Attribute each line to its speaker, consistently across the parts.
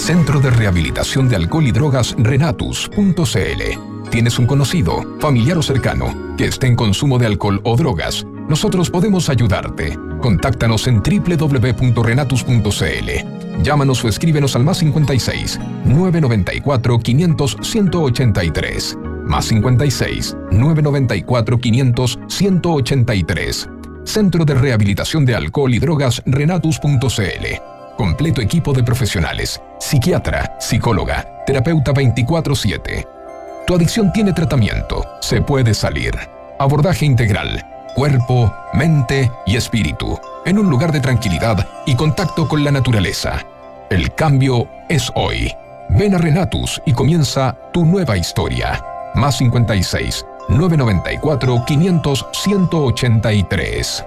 Speaker 1: Centro de Rehabilitación de Alcohol y Drogas Renatus.cl. ¿Tienes un conocido, familiar o cercano que esté en consumo de alcohol o drogas? Nosotros podemos ayudarte. Contáctanos en www.renatus.cl. Llámanos o escríbenos al +56 994 500 183. +56 994 500 183. Centro de Rehabilitación de Alcohol y Drogas Renatus.cl. Completo equipo de profesionales, psiquiatra, psicóloga, terapeuta 24/7. Tu adicción tiene tratamiento, se puede salir. Abordaje integral, cuerpo, mente y espíritu, en un lugar de tranquilidad y contacto con la naturaleza. El cambio es hoy. Ven a Renatus y comienza tu nueva historia. +56 994 500 183.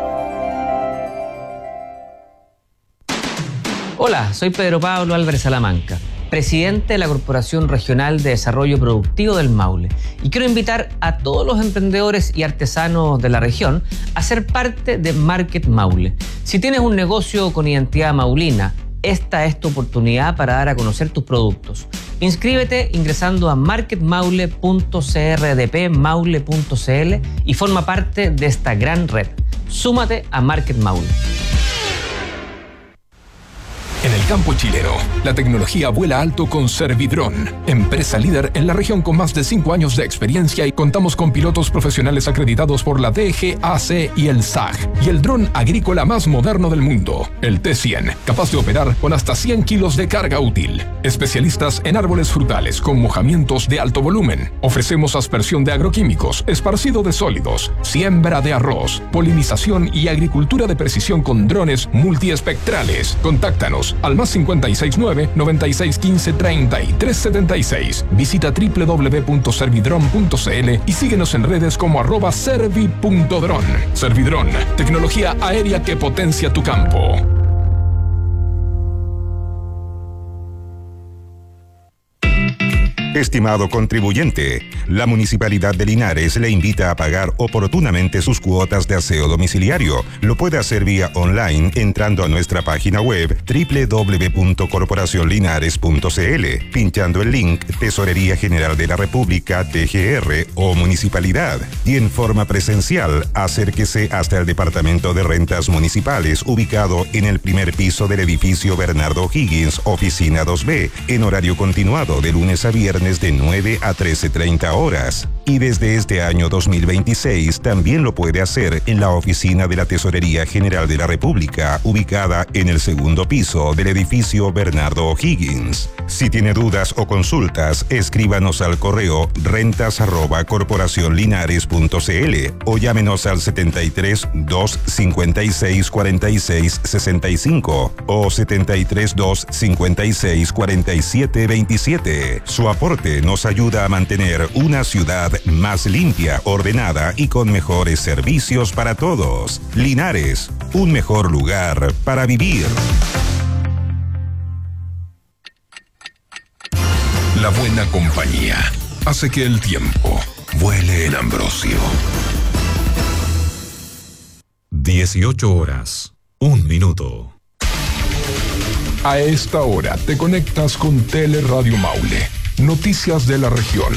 Speaker 2: Hola, soy Pedro Pablo Álvarez Salamanca, presidente de la Corporación Regional de Desarrollo Productivo del Maule, y quiero invitar a todos los emprendedores y artesanos de la región a ser parte de Market Maule. Si tienes un negocio con identidad maulina, esta es tu oportunidad para dar a conocer tus productos. Inscríbete ingresando a marketmaule.crdpmaule.cl y forma parte de esta gran red. Súmate a Market Maule.
Speaker 1: En el campo chileno, la tecnología vuela alto con Servidrón, empresa líder en la región con más de 5 años de experiencia, y contamos con pilotos profesionales acreditados por la DGAC y el SAG, y el dron agrícola más moderno del mundo, el T100, capaz de operar con hasta 100 kilos de carga útil. Especialistas en árboles frutales con mojamientos de alto volumen. Ofrecemos aspersión de agroquímicos, esparcido de sólidos, siembra de arroz, polinización y agricultura de precisión con drones multiespectrales. Contáctanos al +569 9615 3376. Visita www.servidron.cl y síguenos en redes como @servi.dron. Servidrón, tecnología aérea que potencia tu campo.
Speaker 3: Estimado contribuyente, la Municipalidad de Linares le invita a pagar oportunamente sus cuotas de aseo domiciliario. Lo puede hacer vía online entrando a nuestra página web www.corporacionlinares.cl, pinchando el link Tesorería General de la República, TGR o Municipalidad. Y en forma presencial, acérquese hasta el Departamento de Rentas Municipales, ubicado en el primer piso del edificio Bernardo O'Higgins, oficina 2B, en horario continuado de lunes a viernes de 9 a 13:30 horas. Y desde este año 2026 también lo puede hacer en la oficina de la Tesorería General de la República, ubicada en el segundo piso del edificio Bernardo O'Higgins. Si tiene dudas o consultas, escríbanos al correo rentas@corporacionlinares.cl o llámenos al 73 256 46 65 o 73 256 47 27. Su aporte nos ayuda a mantener una ciudad más limpia, ordenada y con mejores servicios para todos. Linares, un mejor lugar para vivir.
Speaker 1: La buena compañía hace que el tiempo vuele en Ambrosio.
Speaker 4: 18:01.
Speaker 1: A esta hora te conectas con Teleradio Maule. Noticias de la región.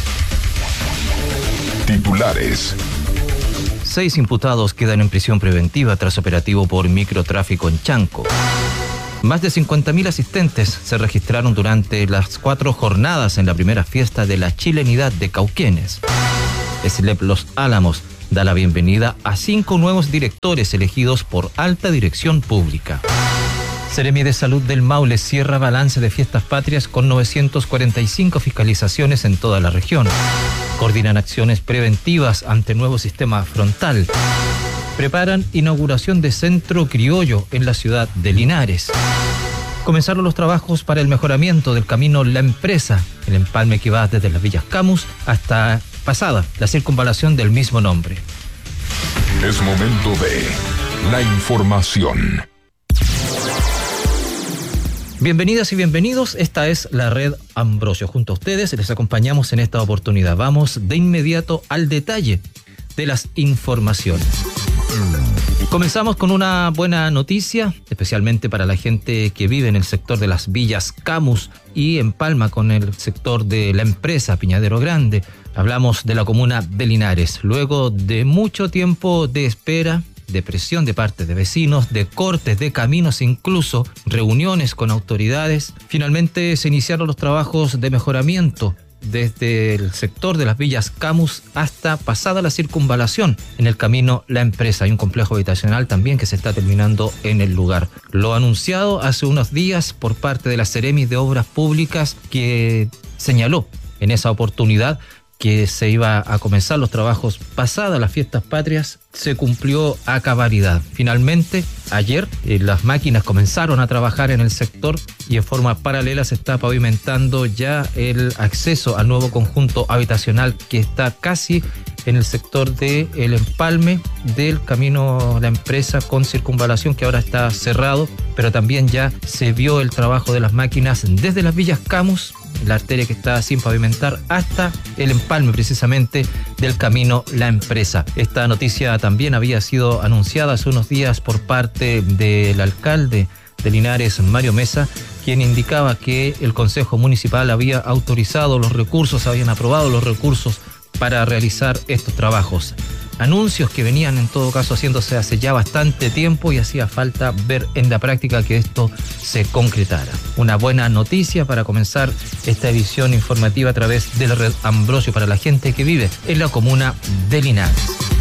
Speaker 1: Titulares.
Speaker 5: 6 imputados quedan en prisión preventiva tras operativo por microtráfico en Chanco. Más de 50.000 asistentes se registraron durante las 4 jornadas en la primera fiesta de la chilenidad de Cauquenes. SLEP Los Álamos da la bienvenida a 5 nuevos directores elegidos por alta dirección pública. Seremi de Salud del Maule cierra balance de fiestas patrias con 945 fiscalizaciones en toda la región. Coordinan acciones preventivas ante nuevo sistema frontal. Preparan inauguración de centro criollo en la ciudad de Linares. Comenzaron los trabajos para el mejoramiento del camino La Empresa, el empalme que va desde las Villas Camus hasta pasada la circunvalación del mismo nombre.
Speaker 1: Es momento de la información.
Speaker 5: Bienvenidas y bienvenidos, esta es la red Ambrosio. Junto a ustedes les acompañamos en esta oportunidad. Vamos de inmediato al detalle de las informaciones. Comenzamos con una buena noticia, especialmente para la gente que vive en el sector de las villas Camus y en Palma con el sector de la empresa Piñadero Grande. Hablamos de la comuna de Linares. Luego de mucho tiempo de espera, de presión de parte de vecinos, de cortes de caminos, incluso reuniones con autoridades, finalmente se iniciaron los trabajos de mejoramiento desde el sector de las villas Camus hasta pasada la circunvalación en el camino La Empresa. Hay un complejo habitacional también que se está terminando en el lugar. Lo anunciado hace unos días por parte de la Seremi de Obras Públicas, que señaló en esa oportunidad que se iba a comenzar los trabajos pasadas las fiestas patrias, se cumplió a cabalidad. Finalmente, ayer las máquinas comenzaron a trabajar en el sector y en forma paralela se está pavimentando ya el acceso al nuevo conjunto habitacional que está casi en el sector del empalme del camino La Empresa con circunvalación, que ahora está cerrado, pero también ya se vio el trabajo de las máquinas desde las villas Camus, la arteria que está sin pavimentar, hasta el empalme precisamente del camino La Empresa. Esta noticia también había sido anunciada hace unos días por parte del alcalde de Linares, Mario Mesa, quien indicaba que el Consejo Municipal había autorizado los recursos, habían aprobado los recursos para realizar estos trabajos. Anuncios que venían en todo caso haciéndose hace ya bastante tiempo y hacía falta ver en la práctica que esto se concretara. Una buena noticia para comenzar esta edición informativa a través de la red Ambrosio para la gente que vive en la comuna de Linares.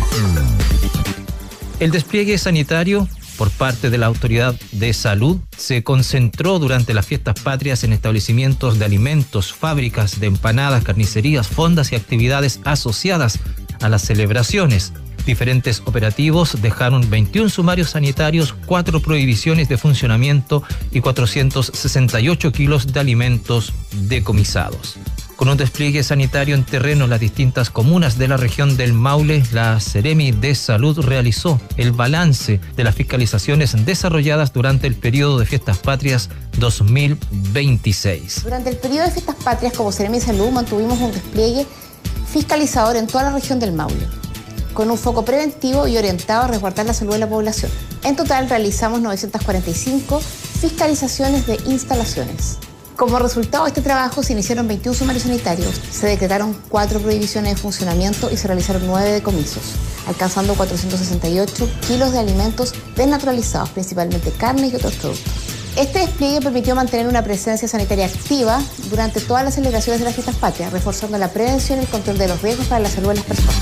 Speaker 5: El despliegue sanitario por parte de la Autoridad de Salud se concentró durante las fiestas patrias en establecimientos de alimentos, fábricas de empanadas, carnicerías, fondas y actividades asociadas a las celebraciones. Diferentes operativos dejaron 21 sumarios sanitarios, 4 prohibiciones de funcionamiento y 468 kilos de alimentos decomisados. Con un despliegue sanitario en terreno en las distintas comunas de la región del Maule, la Seremi de Salud realizó el balance de las fiscalizaciones desarrolladas durante el periodo de Fiestas Patrias 2026.
Speaker 6: Durante el periodo de Fiestas Patrias, como Seremi de Salud, mantuvimos un despliegue fiscalizador en toda la región del Maule, con un foco preventivo y orientado a resguardar la salud de la población. En total realizamos 945 fiscalizaciones de instalaciones. Como resultado de este trabajo se iniciaron 21 sumarios sanitarios, se decretaron 4 prohibiciones de funcionamiento y se realizaron 9 decomisos, alcanzando 468 kilos de alimentos desnaturalizados, principalmente carne y otros productos. Este despliegue permitió mantener una presencia sanitaria activa durante todas las celebraciones de las fiestas patrias, reforzando la prevención y el control de los riesgos para la salud de las personas.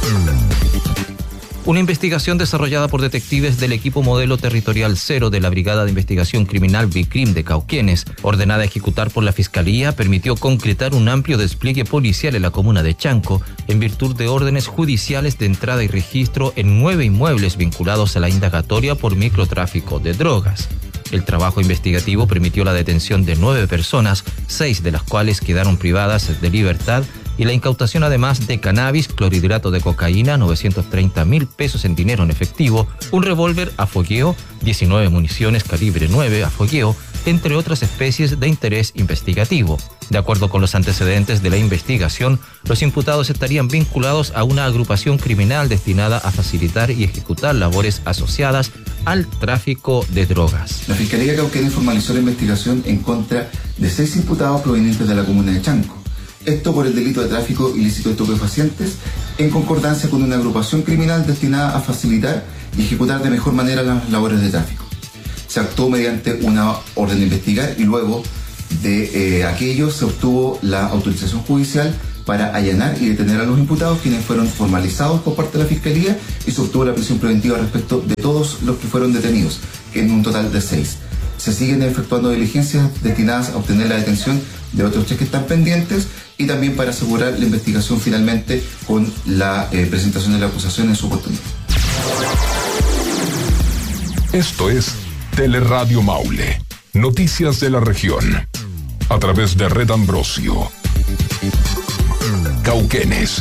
Speaker 5: Una investigación desarrollada por detectives del equipo modelo territorial 0 de la Brigada de Investigación Criminal BICRIM de Cauquenes, ordenada a ejecutar por la Fiscalía, permitió concretar un amplio despliegue policial en la comuna de Chanco, en virtud de órdenes judiciales de entrada y registro en 9 inmuebles vinculados a la indagatoria por microtráfico de drogas. El trabajo investigativo permitió la detención de 9 personas, 6 de las cuales quedaron privadas de libertad, y la incautación además de cannabis, clorhidrato de cocaína, 930.000 pesos en dinero en efectivo, un revólver a fogueo, 19 municiones calibre 9 a fogueo, entre otras especies de interés investigativo. De acuerdo con los antecedentes de la investigación, los imputados estarían vinculados a una agrupación criminal destinada a facilitar y ejecutar labores asociadas al tráfico de drogas.
Speaker 7: La Fiscalía de Cauquenes formalizó la investigación en contra de 6 imputados provenientes de la comuna de Chanco. Esto por el delito de tráfico ilícito de estupefacientes, en concordancia con una agrupación criminal destinada a facilitar y ejecutar de mejor manera las labores de tráfico. Se actuó mediante una orden de investigar y luego de aquello se obtuvo la autorización judicial para allanar y detener a los imputados, quienes fueron formalizados por parte de la Fiscalía, y se obtuvo la prisión preventiva respecto de todos los que fueron detenidos, que en un total de 6. Se siguen efectuando diligencias destinadas a obtener la detención de otros 3 que están pendientes y también para asegurar la investigación finalmente con la presentación de la acusación en su oportunidad.
Speaker 1: Esto es Teleradio Maule, noticias de la región, a través de Red Ambrosio. Cauquenes,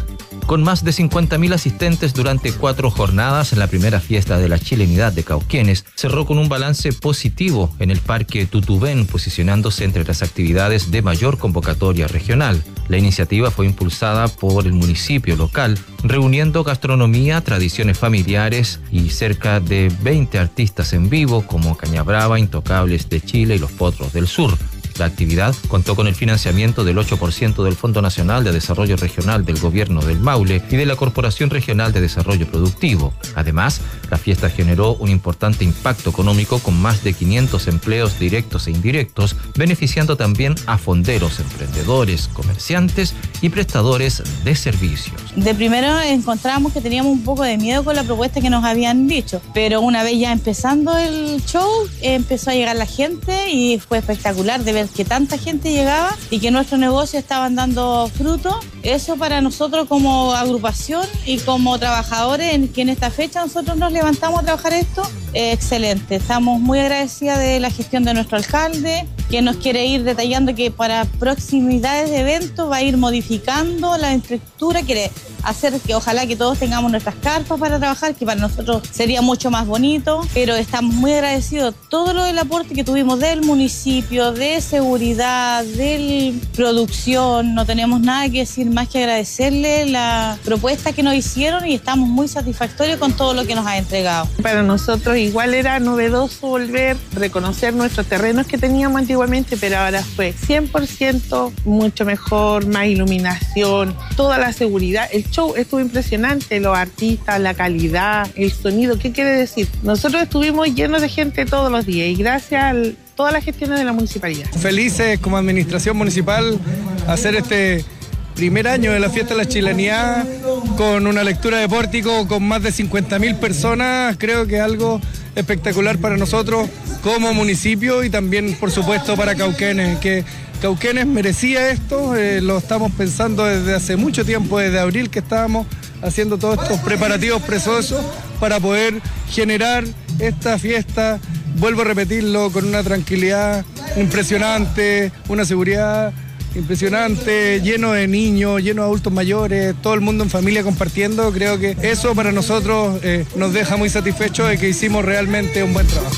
Speaker 5: Con más de 50.000 asistentes durante 4 jornadas en la primera fiesta de la chilenidad de Cauquenes, cerró con un balance positivo en el Parque Tutubén, posicionándose entre las actividades de mayor convocatoria regional. La iniciativa fue impulsada por el municipio local, reuniendo gastronomía, tradiciones familiares y cerca de 20 artistas en vivo como Caña Brava, Intocables de Chile y Los Potros del Sur. La actividad contó con el financiamiento del 8% del Fondo Nacional de Desarrollo Regional del Gobierno del Maule y de la Corporación Regional de Desarrollo Productivo. Además, la fiesta generó un importante impacto económico con más de 500 empleos directos e indirectos, beneficiando también a fonderos, emprendedores, comerciantes y prestadores de servicios.
Speaker 8: De primero encontramos que teníamos un poco de miedo con la propuesta que nos habían dicho, pero una vez ya empezando el show, empezó a llegar la gente y fue espectacular de ver que tanta gente llegaba y que nuestros negocios estaban dando fruto. Eso para nosotros como agrupación y como trabajadores, que en esta fecha nosotros nos levantamos a trabajar esto, excelente. Estamos muy agradecidas de la gestión de nuestro alcalde, que nos quiere ir detallando que para proximidades de eventos va a ir modificando la estructura, quiere hacer que ojalá que todos tengamos nuestras carpas para trabajar, que para nosotros sería mucho más bonito, pero estamos muy agradecidos todo lo del aporte que tuvimos del municipio, de seguridad, de producción. No tenemos nada que decir más que agradecerle la propuesta que nos hicieron y estamos muy satisfactorios con todo lo que nos ha entregado.
Speaker 9: Para nosotros igual era novedoso volver a reconocer nuestros terrenos que teníamos antiguamente, pero ahora fue 100% mucho mejor, más iluminación, toda la seguridad. El show estuvo impresionante, los artistas, la calidad, el sonido. ¿Qué quiere decir? Nosotros estuvimos llenos de gente todos los días y gracias a todas las gestiones de la municipalidad.
Speaker 10: Felices como administración municipal hacer este primer año de la fiesta de la chilenidad con una lectura de pórtico con más de 50.000 personas. Creo que es algo espectacular para nosotros como municipio y también, por supuesto, para Cauquenes, que Cauquenes merecía esto. Lo estamos pensando desde hace mucho tiempo, desde abril que estábamos haciendo todos estos preparativos preciosos para poder generar esta fiesta, vuelvo a repetirlo, con una tranquilidad impresionante, una seguridad impresionante, lleno de niños, lleno de adultos mayores, todo el mundo en familia compartiendo. Creo que eso para nosotros nos deja muy satisfechos de que hicimos realmente un buen trabajo.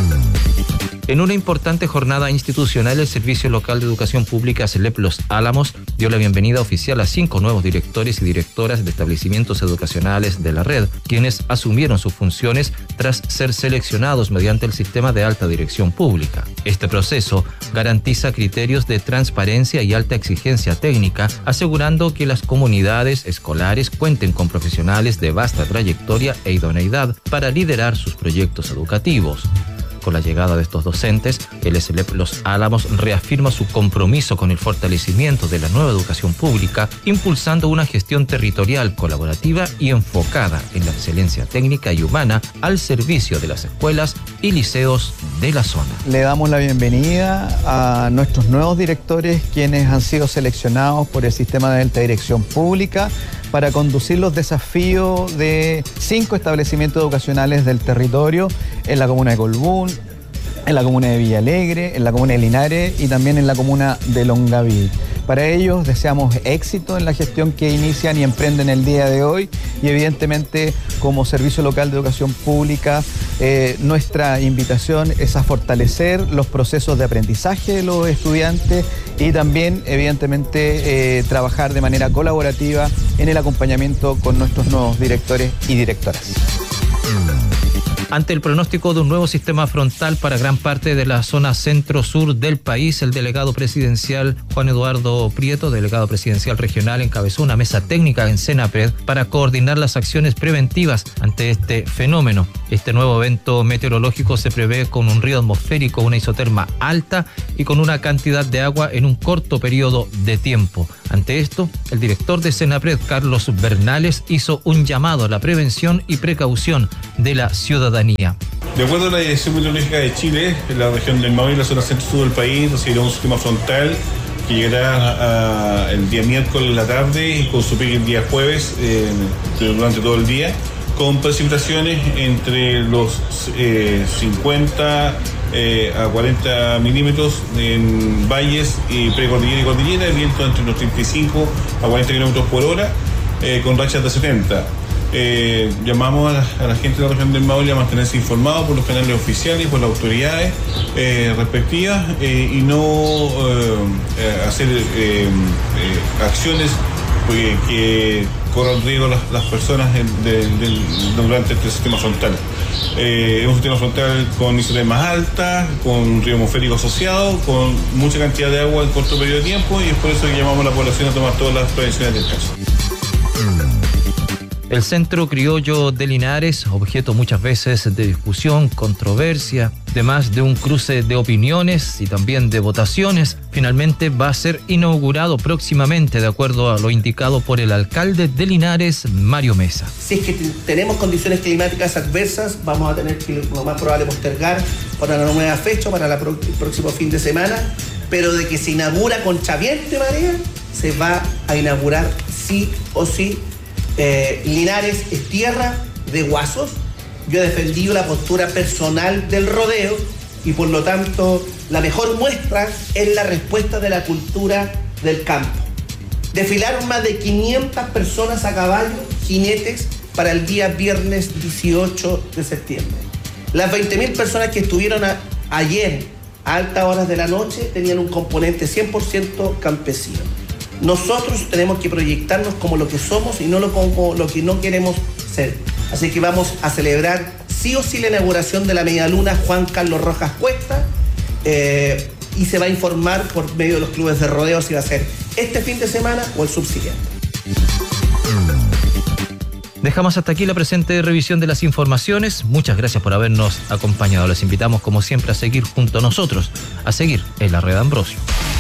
Speaker 5: En una importante jornada institucional, el Servicio Local de Educación Pública, SELEP Los Álamos, dio la bienvenida oficial a 5 nuevos directores y directoras de establecimientos educacionales de la red, quienes asumieron sus funciones tras ser seleccionados mediante el sistema de alta dirección pública. Este proceso garantiza criterios de transparencia y alta exigencia técnica, asegurando que las comunidades escolares cuenten con profesionales de vasta trayectoria e idoneidad para liderar sus proyectos educativos. Con la llegada de estos docentes, el SELEP Los Álamos reafirma su compromiso con el fortalecimiento de la nueva educación pública, impulsando una gestión territorial colaborativa y enfocada en la excelencia técnica y humana al servicio de las escuelas y liceos de la zona.
Speaker 11: Le damos la bienvenida a nuestros nuevos directores, quienes han sido seleccionados por el sistema de alta dirección pública para conducir los desafíos de 5 establecimientos educacionales del territorio en la comuna de Colbún, en la comuna de Villalegre, en la comuna de Linares y también en la comuna de Longaví. Para ellos deseamos éxito en la gestión que inician y emprenden el día de hoy y evidentemente como Servicio Local de Educación Pública nuestra invitación es a fortalecer los procesos de aprendizaje de los estudiantes y también evidentemente trabajar de manera colaborativa en el acompañamiento con nuestros nuevos directores y directoras.
Speaker 5: Ante el pronóstico de un nuevo sistema frontal para gran parte de la zona centro-sur del país, el delegado presidencial Juan Eduardo Prieto, delegado presidencial regional, encabezó una mesa técnica en Senapred para coordinar las acciones preventivas ante este fenómeno. Este nuevo evento meteorológico se prevé con un río atmosférico, una isoterma alta y con una cantidad de agua en un corto periodo de tiempo. Ante esto, el director de Senapred, Carlos Bernales, hizo un llamado a la prevención y precaución de la ciudadanía.
Speaker 12: De acuerdo a la Dirección Meteorológica de Chile, en la región del Maule y la zona centro-sur del país recibirá un sistema frontal que llegará el día miércoles en la tarde y con su pico el día jueves durante todo el día, con precipitaciones entre los 50 a 40 milímetros en valles y precordillera y cordillera, viento entre los 35 a 40 kilómetros por hora. con rachas de 70. Llamamos a la gente de la región del Maule a mantenerse informados por los canales oficiales y por las autoridades respectivas y no hacer acciones que corran riesgo las personas durante este sistema frontal. Es un sistema frontal con niveles más altas, con un río atmosférico asociado, con mucha cantidad de agua en corto periodo de tiempo, y es por eso que llamamos a la población a tomar todas las prevenciones del caso.
Speaker 5: El Centro Criollo de Linares, objeto muchas veces de discusión, controversia, además de un cruce de opiniones y también de votaciones, finalmente va a ser inaugurado próximamente, de acuerdo a lo indicado por el alcalde de Linares, Mario Mesa.
Speaker 13: Si es que tenemos condiciones climáticas adversas, vamos a tener que lo más probable postergar para una nueva fecha, para el próximo fin de semana, pero de que se inaugura con chaviente, María, se va a inaugurar sí o sí. Linares es tierra de guasos. Yo he defendido la postura personal del rodeo y por lo tanto la mejor muestra es la respuesta de la cultura del campo. Desfilaron más de 500 personas a caballo, jinetes, para el día viernes 18 de septiembre. Las 20.000 personas que estuvieron ayer a altas horas de la noche tenían un componente 100% campesino. Nosotros tenemos que proyectarnos como lo que somos y no como lo que no queremos ser. Así que vamos a celebrar sí o sí la inauguración de la medialuna Juan Carlos Rojas Cuesta y se va a informar por medio de los clubes de rodeo si va a ser este fin de semana o el subsiguiente.
Speaker 5: Dejamos hasta aquí la presente revisión de las informaciones. Muchas gracias por habernos acompañado. Les invitamos como siempre a seguir junto a nosotros, a seguir en la Red Ambrosio.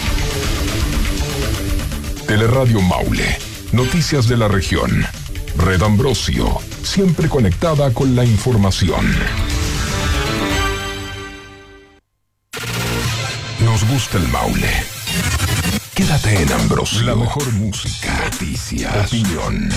Speaker 1: Teleradio Maule, noticias de la región. Red Ambrosio, siempre conectada con la información. Nos gusta el Maule. Quédate en Ambrosio. La mejor música, noticias, opinión.